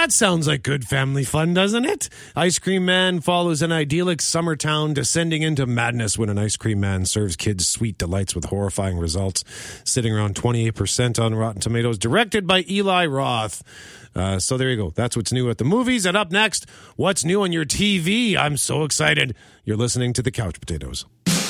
That sounds like good family fun, doesn't it? Ice Cream Man follows an idyllic summer town descending into madness when an ice cream man serves kids sweet delights with horrifying results. Sitting around 28% on Rotten Tomatoes. Directed by Eli Roth. So there you go. That's what's new at the movies. And up next, what's new on your TV? I'm so excited. You're listening to The Couch Potatoes.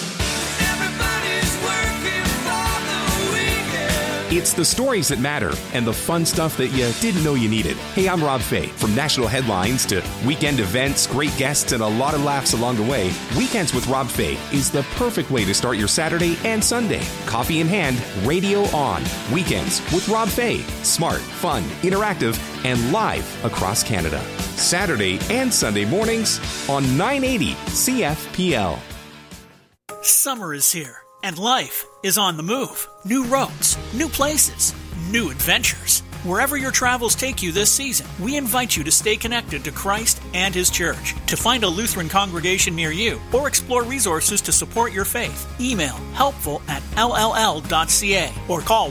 It's the stories that matter and the fun stuff that you didn't know you needed. Hey, I'm Rob Fay. From national headlines to weekend events, great guests, and a lot of laughs along the way, Weekends with Rob Fay is the perfect way to start your Saturday and Sunday. Coffee in hand, radio on. Weekends with Rob Fay. Smart, fun, interactive, and live across Canada. Saturday and Sunday mornings on 980 CFPL. Summer is here. And life is on the move. New roads, new places, new adventures. Wherever your travels take you this season, we invite you to stay connected to Christ and His Church. To find a Lutheran congregation near you or explore resources to support your faith, email helpful@lll.ca or call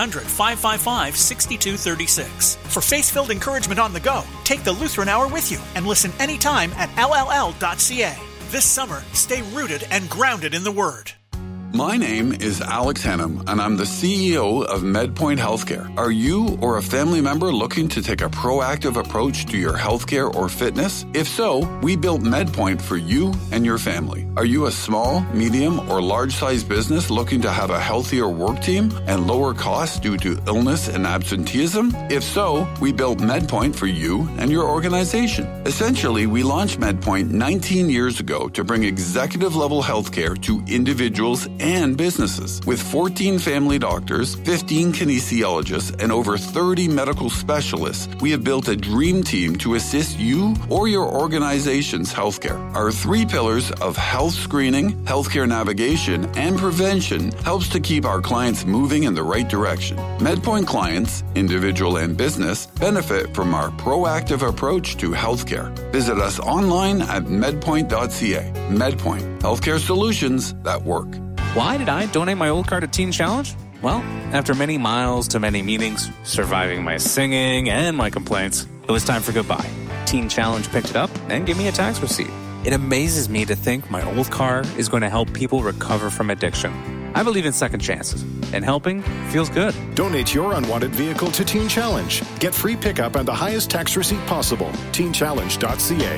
1-800-555-6236. For faith-filled encouragement on the go, take the Lutheran Hour with you and listen anytime at lll.ca. This summer, stay rooted and grounded in the Word. My name is Alex Hannum, and I'm the CEO of MedPoint Healthcare. Are you or a family member looking to take a proactive approach to your healthcare or fitness? If so, we built MedPoint for you and your family. Are you a small, medium, or large-sized business looking to have a healthier work team and lower costs due to illness and absenteeism? If so, we built MedPoint for you and your organization. Essentially, we launched MedPoint 19 years ago to bring executive-level healthcare to individuals and businesses. With 14 family doctors, 15 kinesiologists, and over 30 medical specialists, we have built a dream team to assist you or your organization's healthcare. Our 3 pillars of health screening, healthcare navigation, and prevention helps to keep our clients moving in the right direction. MedPoint clients, individual and business, benefit from our proactive approach to healthcare. Visit us online at medpoint.ca. MedPoint, healthcare solutions that work. Why did I donate my old car to Teen Challenge? Well, after many miles to many meetings, surviving my singing and my complaints, it was time for goodbye. Teen Challenge picked it up and gave me a tax receipt. It amazes me to think my old car is going to help people recover from addiction. I believe in second chances, and helping feels good. Donate your unwanted vehicle to Teen Challenge. Get free pickup and the highest tax receipt possible. TeenChallenge.ca.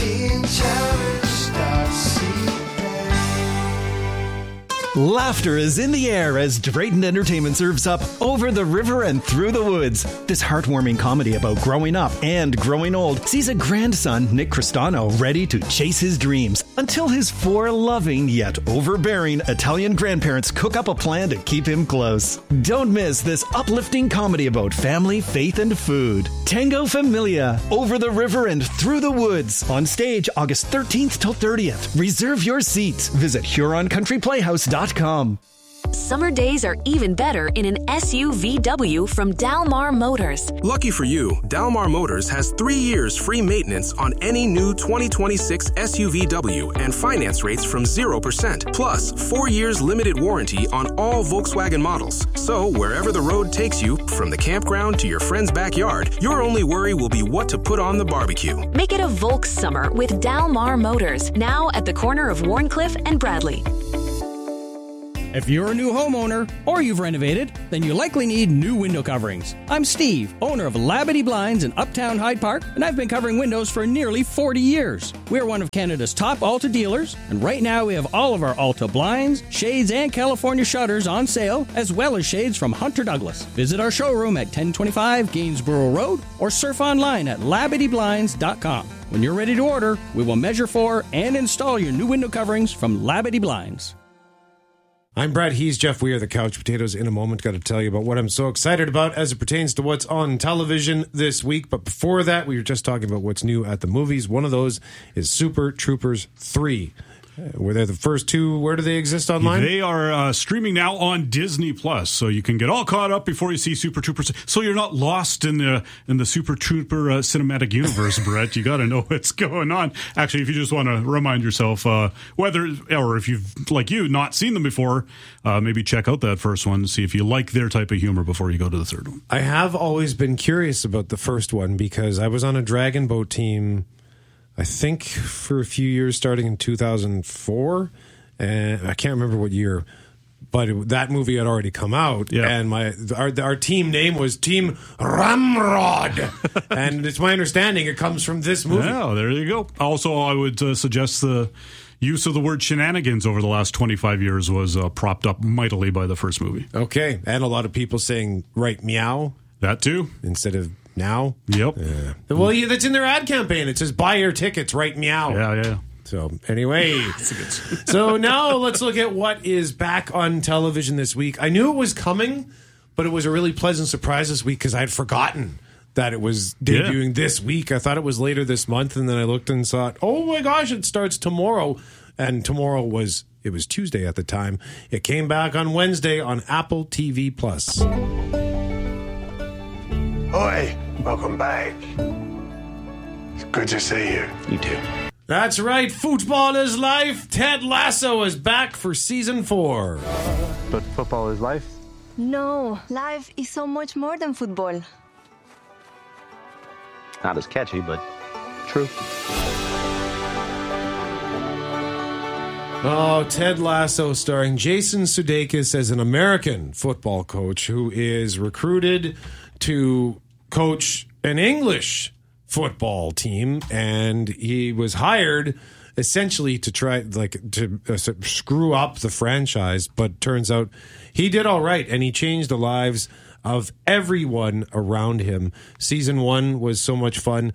TeenChallenge.ca. Laughter is in the air as Drayton Entertainment serves up Over the River and Through the Woods. This heartwarming comedy about growing up and growing old sees a grandson, Nick Cristano, ready to chase his dreams until his 4 loving yet overbearing Italian grandparents cook up a plan to keep him close. Don't miss this uplifting comedy about family, faith, and food. Tango Familia, Over the River and Through the Woods. On stage August 13th till 30th. Reserve your seats. Visit HuronCountryPlayhouse.com. Summer days are even better in an SUVW from Dalmar Motors. Lucky for you, Dalmar Motors has 3 years free maintenance on any new 2026 SUVW and finance rates from 0%. Plus, 4 years limited warranty on all Volkswagen models. So wherever the road takes you, from the campground to your friend's backyard, your only worry will be what to put on the barbecue. Make it a Volks summer with Dalmar Motors, now at the corner of Warncliffe and Bradley. If you're a new homeowner or you've renovated, then you likely need new window coverings. I'm Steve, owner of Labadee Blinds in Uptown Hyde Park, and I've been covering windows for nearly 40 years. We're one of Canada's top Alta dealers, and right now we have all of our Alta blinds, shades, and California shutters on sale, as well as shades from Hunter Douglas. Visit our showroom at 1025 Gainsborough Road or surf online at LabadeeBlinds.com. When you're ready to order, we will measure for and install your new window coverings from Labadee Blinds. I'm Brad. He's Jeff Weir, the Couch Potatoes. In a moment, got to tell you about what I'm so excited about as it pertains to what's on television this week. But before that, we were just talking about what's new at the movies. One of those is Super Troopers 3. Were they the first two? Where do they exist online? They are streaming now on Disney Plus, so you can get all caught up before you see Super Troopers. So you're not lost in the Super Trooper cinematic universe, Brett. You got to know what's going on. Actually, if you just want to remind yourself whether, or if you've, like you, not seen them before, maybe check out that first one to see if you like their type of humor before you go to the third one. I have always been curious about the first one because I was on a Dragon Boat team, I think, for a few years starting in 2004, and I can't remember what year, but that movie had already come out, and our team name was Team Ramrod, and it's my understanding it comes from this movie. Yeah, there you go. Also, I would suggest the use of the word shenanigans over the last 25 years was propped up mightily by the first movie. Okay, and a lot of people saying, right, meow. That too. Instead of now. Yep. Yeah. Well, that's in their ad campaign. It says, buy your tickets, right, meow. Yeah. So, anyway. So, now let's look at what is back on television this week. I knew it was coming, but it was a really pleasant surprise this week because I had forgotten that it was debuting this week. I thought it was later this month, and then I looked and thought, oh my gosh, it starts tomorrow. And tomorrow was Tuesday at the time. It came back on Wednesday on Apple TV+. Oi, welcome back. It's good to see you. You too. That's right, football is life. Ted Lasso is back for season 4. But football is life? No, life is so much more than football. Not as catchy, but true. Oh, Ted Lasso starring Jason Sudeikis as an American football coach who is recruited to coach an English football team, and he was hired essentially to try to screw up the franchise, but turns out he did all right, and he changed the lives of everyone around him. Season 1 was so much fun.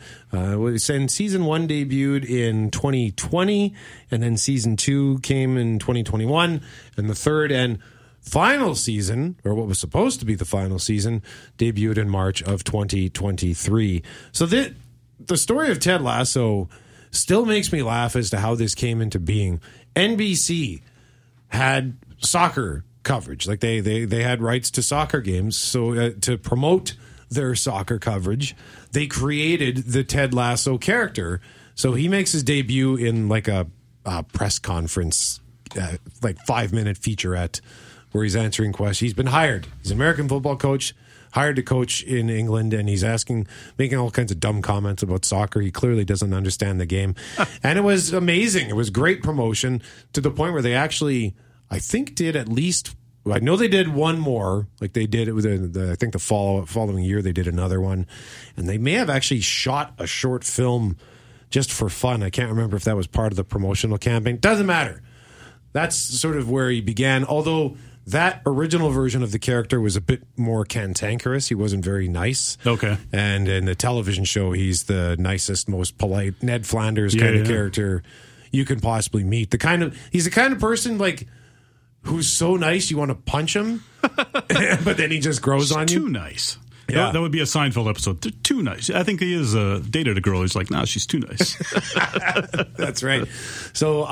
Season 1 debuted in 2020, and then season 2 came in 2021, and the third and final season, or what was supposed to be the final season, debuted in March of 2023. So the story of Ted Lasso still makes me laugh as to how this came into being. NBC had soccer coverage. Like they had rights to soccer games. So to promote their soccer coverage, they created the Ted Lasso character. So he makes his debut in like a press conference, like 5-minute featurette where he's answering questions. He's been hired. He's an American football coach, hired to coach in England, and he's making all kinds of dumb comments about soccer. He clearly doesn't understand the game. And it was amazing. It was great promotion to the point where they actually, I think, did at least, I know they did one more, like they did it with I think the following year they did another one, and they may have actually shot a short film just for fun. I can't remember if that was part of the promotional campaign. Doesn't matter. That's sort of where he began, although that original version of the character was a bit more cantankerous. He wasn't very nice. Okay. And in the television show, he's the nicest, most polite Ned Flanders kind of character you can possibly meet. He's the kind of person like who's so nice you want to punch him, but then he just grows on you. Too nice. Yeah. That would be a Seinfeld episode. They're too nice. I think he is dated a girl. He's like, nah, she's too nice. That's right. So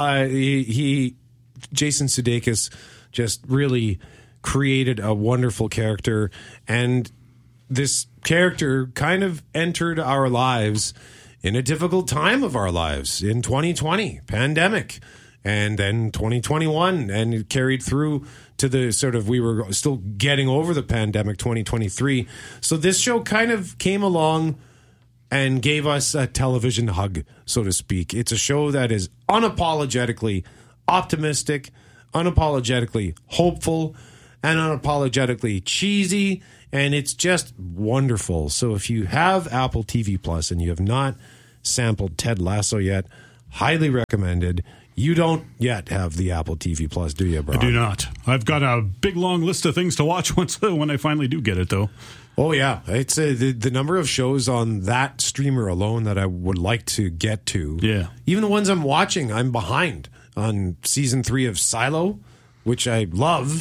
Jason Sudeikis just really created a wonderful character, and this character kind of entered our lives in a difficult time of our lives in 2020, pandemic, and then 2021, and it carried through to the sort of, we were still getting over the pandemic, 2023. So this show kind of came along and gave us a television hug, so to speak. It's a show that is unapologetically optimistic, unapologetically hopeful, and unapologetically cheesy, and it's just wonderful. So if you have Apple TV Plus and you have not sampled Ted Lasso yet, highly recommended. You don't yet have the Apple TV Plus, do you, Brian? I do not. I've got a big long list of things to watch when I finally do get it, though. Oh, yeah. It's the number of shows on that streamer alone that I would like to get to. Yeah. Even the ones I'm watching, I'm behind on season 3 of Silo, which I love,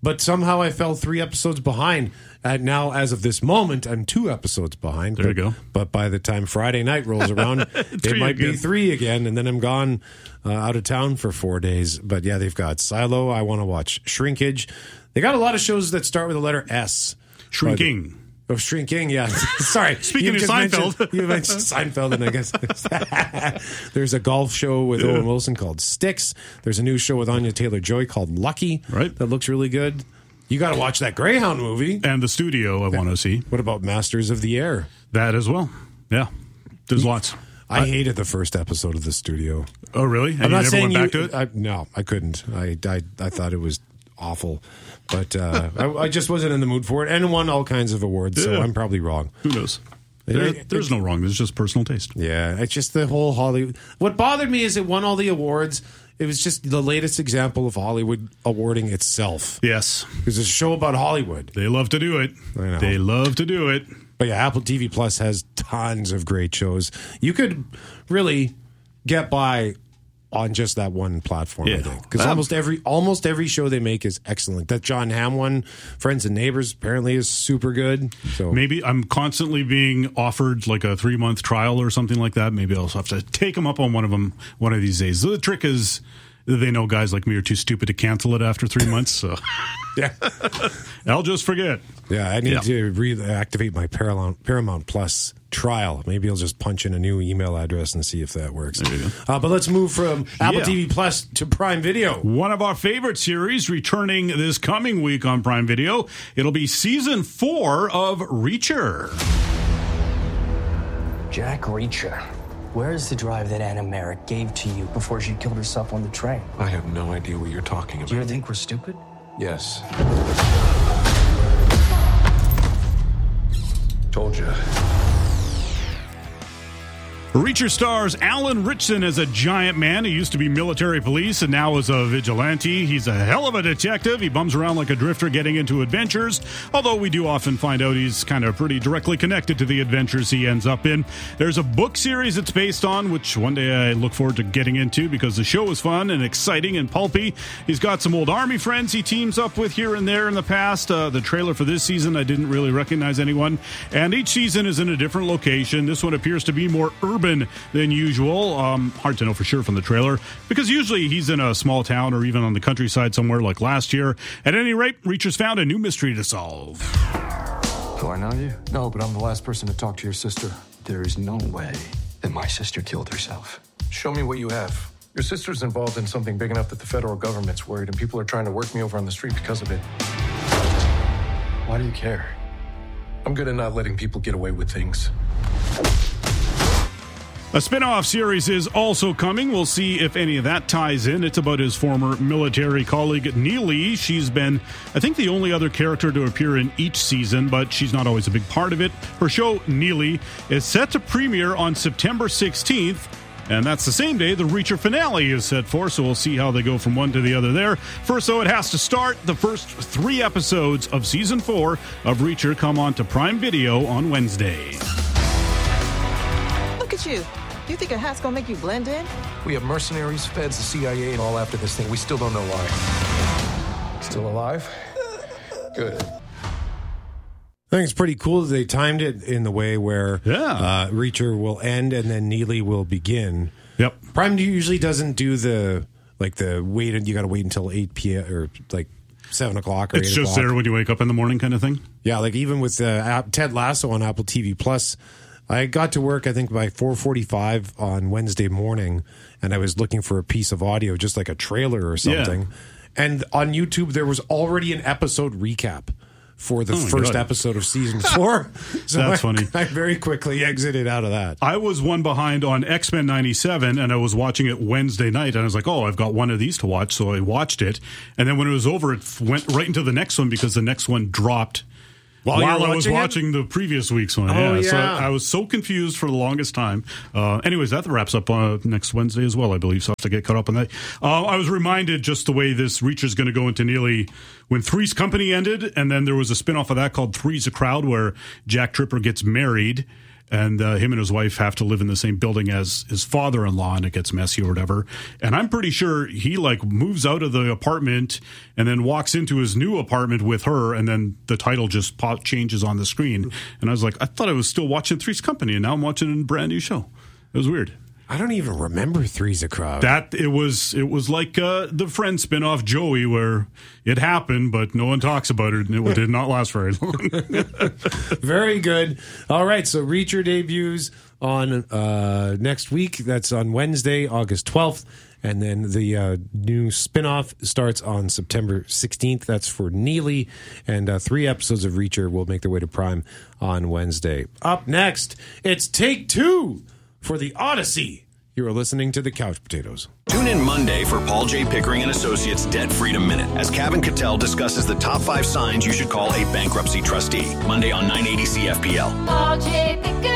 But somehow I fell 3 episodes behind. And now, as of this moment, I'm 2 episodes behind. There you go. But by the time Friday night rolls around, it might be 3 again. And then I'm gone out of town for 4 days. But yeah, they've got Silo. I want to watch Shrinkage. They got a lot of shows that start with the letter S. Shrinking. Shrinking, yeah. Sorry. Speaking of Seinfeld. You mentioned Seinfeld, and I guess there's a golf show with Owen Wilson called Styx. There's a new show with Anya Taylor-Joy called Lucky. Right. That looks really good. You got to watch that Greyhound movie. And The Studio I want to see. What about Masters of the Air? That as well. Yeah. There's lots. I hated the first episode of The Studio. Oh, really? And I'm not you never saying went back to it? No, I couldn't. I thought it was awful. But I just wasn't in the mood for it. And it won all kinds of awards, so I'm probably wrong. Who knows? There's no wrong. There's just personal taste. Yeah, it's just the whole Hollywood. What bothered me is it won all the awards. It was just the latest example of Hollywood awarding itself. Yes. Because it's a show about Hollywood. They love to do it. I know. They love to do it. But yeah, Apple TV Plus has tons of great shows. You could really get by on just that one platform, I think. Because almost every show they make is excellent. That John Hamm one, Friends and Neighbors, apparently is super good. So maybe I'm constantly being offered like a 3-month trial or something like that. Maybe I'll have to take them up on one of these days. The trick is they know guys like me are too stupid to cancel it after 3 months. So yeah, I'll just forget. Yeah, I need to reactivate my Paramount Plus trial. Maybe I'll just punch in a new email address and see if that works. There you go. But let's move from Apple TV Plus to Prime Video. One of our favorite series returning this coming week on Prime Video. It'll be season 4 of Reacher. Jack Reacher. Where is the drive that Anna Merrick gave to you before she killed herself on the train? I have no idea what you're talking about. Do you think we're stupid? Yes. Told you. Reacher stars Alan Ritchson as a giant man who used to be military police and now is a vigilante. He's a hell of a detective. He bums around like a drifter getting into adventures, although we do often find out he's kind of pretty directly connected to the adventures he ends up in. There's a book series it's based on, which one day I look forward to getting into because the show is fun and exciting and pulpy. He's got some old Army friends he teams up with here and there in the past. The trailer for this season, I didn't really recognize anyone. And each season is in a different location. This one appears to be more urban than usual. Hard to know for sure from the trailer because usually he's in a small town or even on the countryside somewhere like last year. At any rate, Reacher's found a new mystery to solve. Do I know you? No, but I'm the last person to talk to your sister. There is no way that my sister killed herself. Show me what you have. Your sister's involved in something big enough that the federal government's worried and people are trying to work me over on the street because of it. Why do you care? I'm good at not letting people get away with things. A spin-off series is also coming. We'll see if any of that ties in. It's about his former military colleague, Neely. She's been, I think, the only other character to appear in each season, but she's not always a big part of it. Her show, Neely, is set to premiere on September 16th, and that's the same day the Reacher finale is set for, so we'll see how they go from one to the other there. First, though, it has to start. The first 3 episodes of Season 4 of Reacher come on to Prime Video on Wednesday. Look at you. You think a hat's gonna make you blend in? We have mercenaries, feds, the CIA, and all after this thing. We still don't know why. Still alive? Good. I think it's pretty cool that they timed it in the way where Reacher will end and then Neely will begin. Yep. Prime usually doesn't do the wait. You got to wait until 8 p.m. or like 7 o'clock or 8 o'clock. It's just there when you wake up in the morning kind of thing? Yeah, like even with Ted Lasso on Apple TV Plus, I got to work, I think, by 4:45 on Wednesday morning, and I was looking for a piece of audio, just like a trailer or something. Yeah. And on YouTube, there was already an episode recap for the first episode of season 4. So that's funny. I very quickly exited out of that. I was one behind on X-Men 97, and I was watching it Wednesday night, and I was like, I've got one of these to watch, so I watched it. And then when it was over, it went right into the next one because the next one dropped while I was watching the previous week's one. So I was so confused for the longest time. Anyways, that wraps up next Wednesday as well, I believe, so I have to get caught up on that. I was reminded just the way this Reacher's going to go into Neely when Three's Company ended, and then there was a spinoff of that called Three's a Crowd where Jack Tripper gets married. and him and his wife have to live in the same building as his father-in-law, and it gets messy or whatever. And I'm pretty sure he like moves out of the apartment and then walks into his new apartment with her, and then the title just changes on the screen. And I was like, I thought I was still watching Three's Company, and now I'm watching a brand new show. It was weird. I don't even remember Three's a Crowd. It was like the Friends spinoff Joey, where it happened, but no one talks about it, and it did not last very long. Very good. All right, so Reacher debuts on next week. That's on Wednesday, August 12th. And then the new spinoff starts on September 16th. That's for Neely. And 3 episodes of Reacher will make their way to Prime on Wednesday. Up next, it's Take Two for the Odyssey. You are listening to the Couch Potatoes. Tune in Monday for Paul J. Pickering and Associates Debt Freedom Minute as Kevin Cattell discusses the top 5 signs you should call a bankruptcy trustee. Monday on 980 CFPL. Paul J.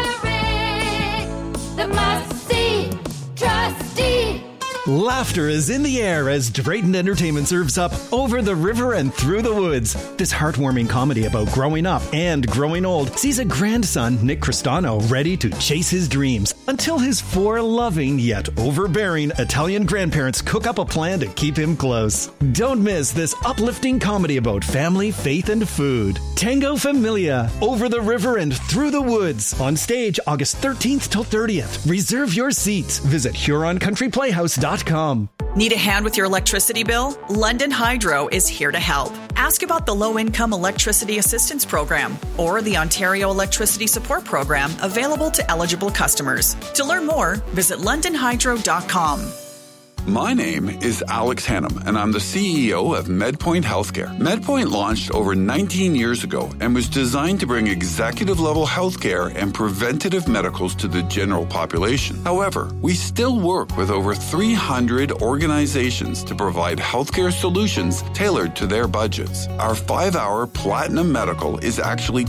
Pickering, the must-see trustee. Laughter is in the air as Drayton Entertainment serves up Over the River and Through the Woods. This heartwarming comedy about growing up and growing old sees a grandson, Nick Cristano, ready to chase his dreams until his 4 loving yet overbearing Italian grandparents cook up a plan to keep him close. Don't miss this uplifting comedy about family, faith, and food. Tango Familia, Over the River and Through the Woods. On stage August 13th till 30th. Reserve your seats. Visit HuronCountryPlayhouse.com. Need a hand with your electricity bill? London Hydro is here to help. Ask about the Low-Income Electricity Assistance Program or the Ontario Electricity Support Program available to eligible customers. To learn more, visit londonhydro.com. My name is Alex Hannum, and I'm the CEO of MedPoint Healthcare. MedPoint launched over 19 years ago and was designed to bring executive-level healthcare and preventative medicals to the general population. However, we still work with over 300 organizations to provide healthcare solutions tailored to their budgets. Our 5-hour Platinum Medical is actually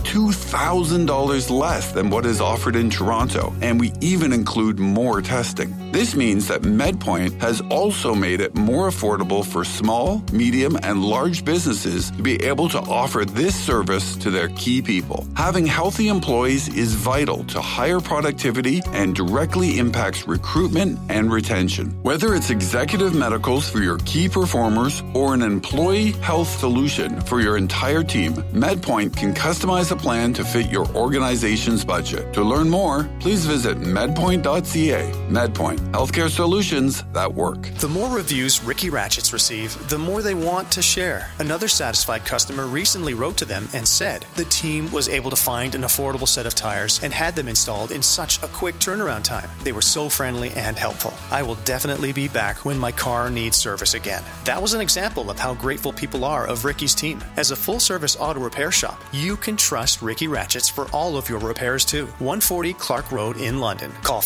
$2,000 less than what is offered in Toronto, and we even include more testing. This means that MedPoint has also made it more affordable for small, medium, and large businesses to be able to offer this service to their key people. Having healthy employees is vital to higher productivity and directly impacts recruitment and retention. Whether it's executive medicals for your key performers or an employee health solution for your entire team, MedPoint can customize a plan to fit your organization's budget. To learn more, please visit medpoint.ca. MedPoint, healthcare solutions that work. The more reviews Ricky Ratchets receive, the more they want to share. Another satisfied customer recently wrote to them and said the team was able to find an affordable set of tires and had them installed in such a quick turnaround time. They were so friendly and helpful. I will definitely be back when my car needs service again. That was an example of how grateful people are of Ricky's team. As a full-service auto repair shop, you can trust Ricky Ratchets for all of your repairs too. 140 Clark Road in London. Call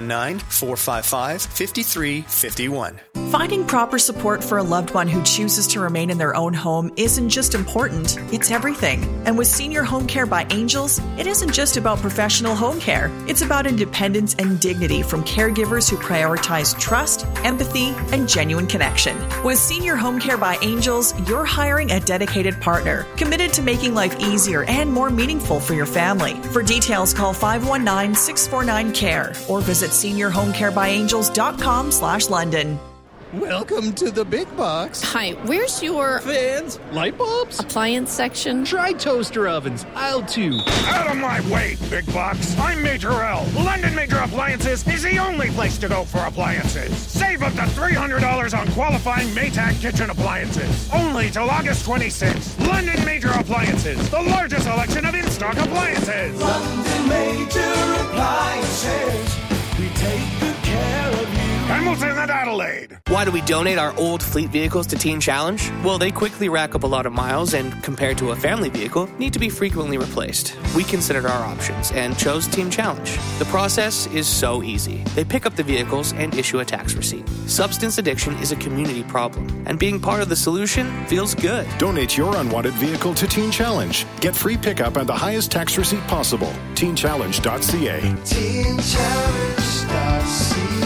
519-455-5351. Finding proper support for a loved one who chooses to remain in their own home isn't just important, it's everything. And with Senior Home Care by Angels, it isn't just about professional home care. It's about independence and dignity from caregivers who prioritize trust, empathy, and genuine connection. With Senior Home Care by Angels, you're hiring a dedicated partner, committed to making life easier and more meaningful for your family. For details, call 519-649-CARE or visit seniorhomecarebyangels.com/London. Welcome to the big box. Hi, where's your fans, light bulbs, appliance section? Try toaster ovens, aisle 2. Out of my way, big box. I'm Major L. London Major Appliances is the only place to go for appliances. Save up to $300 on qualifying Maytag kitchen appliances. Only till August 26th. London Major Appliances, the largest selection of in-stock appliances. London Major Appliances, we take good care of you. Hamilton and Adelaide. Why do we donate our old fleet vehicles to Teen Challenge? Well, they quickly rack up a lot of miles and, compared to a family vehicle, need to be frequently replaced. We considered our options and chose Teen Challenge. The process is so easy. They pick up the vehicles and issue a tax receipt. Substance addiction is a community problem, and being part of the solution feels good. Donate your unwanted vehicle to Teen Challenge. Get free pickup and the highest tax receipt possible. TeenChallenge.ca. TeenChallenge.ca.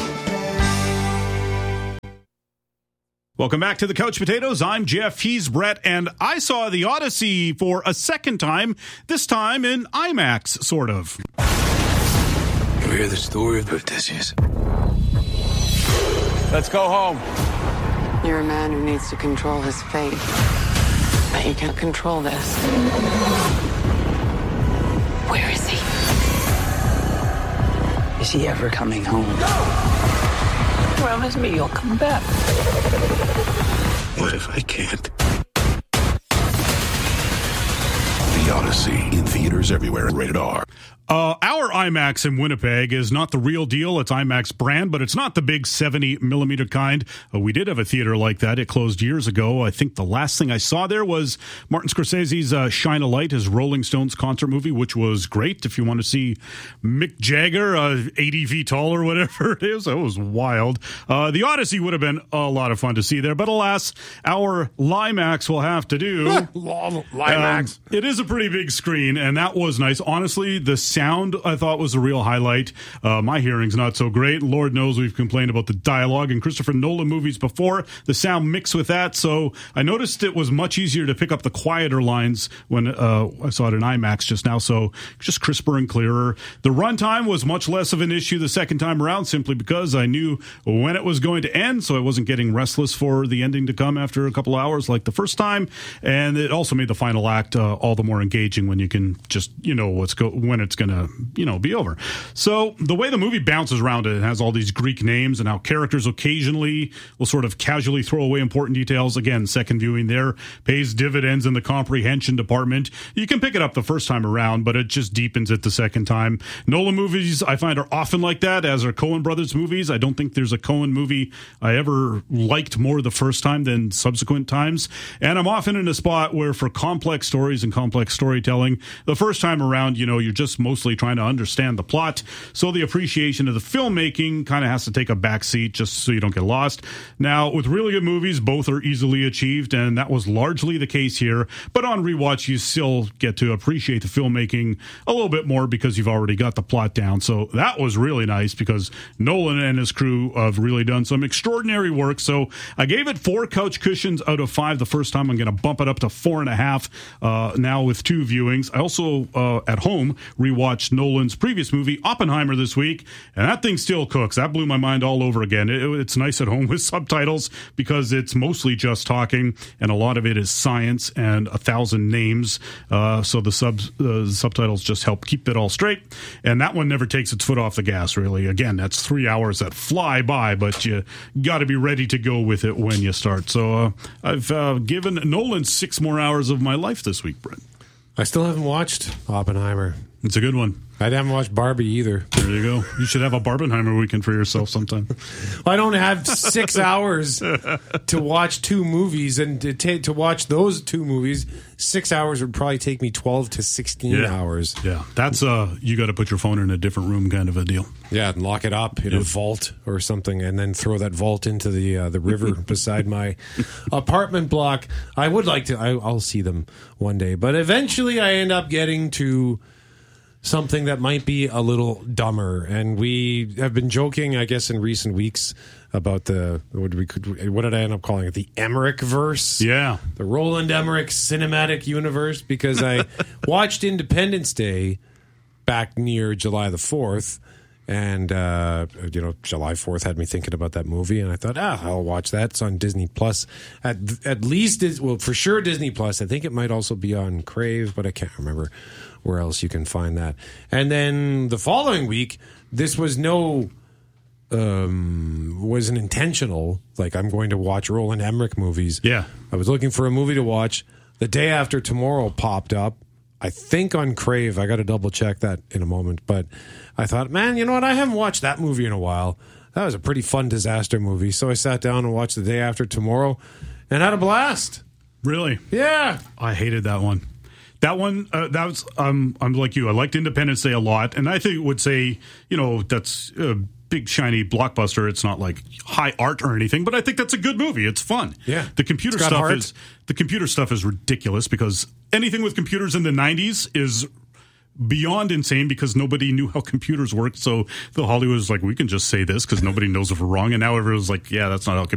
Welcome back to the Couch Potatoes. I'm Jeff, he's Brett, and I saw the Odyssey for a second time, this time in IMAX, sort of. ever hear the story of Odysseus? Let's go home. You're a man who needs to control his fate. But you can't control this. Where is he? Is he ever coming home? Promise me you'll come back. What if I can't? The Odyssey, in theaters everywhere, rated R. Our IMAX in Winnipeg is not the real deal. It's IMAX brand, but it's not the big 70 millimeter kind. We did have a theater like that. It closed years ago. I think the last thing I saw there was Martin Scorsese's Shine a Light, his Rolling Stones concert movie, which was great. If you want to see Mick Jagger, 80 feet tall or whatever it is, that was wild. The Odyssey would have been a lot of fun to see there, but alas, our Limax will have to do. Limax. It is a pretty big screen, and that was nice. Honestly, the sound I thought was a real highlight. My hearing's not so great. Lord knows we've complained about the dialogue in Christopher Nolan movies before. The sound mixed with that, so I noticed it was much easier to pick up the quieter lines when I saw it in IMAX just now, so just crisper and clearer. The runtime was much less of an issue the second time around, simply because I knew when it was going to end, so I wasn't getting restless for the ending to come after a couple hours like the first time, and it also made the final act all the more engaging when you can just, when it's going to, be over. So the way the movie bounces around, it has all these Greek names and how characters occasionally will sort of casually throw away important details. Again, second viewing there pays dividends in the comprehension department. You can pick it up the first time around, but it just deepens it the second time. Nolan movies, I find, are often like that, as are Coen Brothers movies. I don't think there's a Coen movie I ever liked more the first time than subsequent times. And I'm often in a spot where for complex stories and complex storytelling, the first time around, you're just mostly trying to understand the plot. So the appreciation of the filmmaking kind of has to take a back seat just so you don't get lost. Now, with really good movies, both are easily achieved, and that was largely the case here. But on rewatch, you still get to appreciate the filmmaking a little bit more because you've already got the plot down. So that was really nice because Nolan and his crew have really done some extraordinary work. So I gave it 4 couch cushions out of 5 the first time. I'm going to bump it up to 4.5 now with 2 viewings. I also, at home, rewatched Nolan's previous movie, Oppenheimer, this week, and that thing still cooks. That blew my mind all over again. It's nice at home with subtitles because it's mostly just talking, and a lot of it is science and 1,000 names, so the subtitles just help keep it all straight, and that one never takes its foot off the gas, really. Again, that's 3 hours that fly by, but you got to be ready to go with it when you start. So I've given Nolan 6 more hours of my life this week, Brent. I still haven't watched Oppenheimer. It's a good one. I haven't watched Barbie either. There you go. You should have a Barbenheimer weekend for yourself sometime. I don't have 6 hours to watch 2 movies, and to watch those 2 movies, 6 hours would probably take me 12 to 16 hours. Yeah, that's you got to put your phone in a different room kind of a deal. Yeah, and lock it up in a vault or something, and then throw that vault into the river beside my apartment block. I would like to. I'll see them one day, but eventually I end up getting to something that might be a little dumber, and we have been joking, I guess, in recent weeks about what did I end up calling it? The Emmerich verse. Yeah, the Roland Emmerich cinematic universe, because I watched Independence Day back near July the 4th, and July 4th had me thinking about that movie, and I thought, I'll watch that. It's on Disney Plus, at least for sure Disney Plus. I think it might also be on Crave, but I can't remember where else you can find that. And then the following week, this was wasn't intentional. Like, I'm going to watch Roland Emmerich movies. Yeah. I was looking for a movie to watch. The Day After Tomorrow popped up, I think on Crave. I got to double check that in a moment. But I thought, man, you know what? I haven't watched that movie in a while. That was a pretty fun disaster movie. So I sat down and watched The Day After Tomorrow and had a blast. Really? Yeah. I hated that one. That one, that was, I'm like you. I liked Independence Day a lot, and I think would say, that's a big, shiny blockbuster. It's not like high art or anything, but I think that's a good movie. It's fun. Yeah. The computer stuff is ridiculous because anything with computers in the 90s is beyond insane because nobody knew how computers worked. So the Hollywood was like, we can just say this because nobody knows if we're wrong. And now everyone's like, yeah, that's not how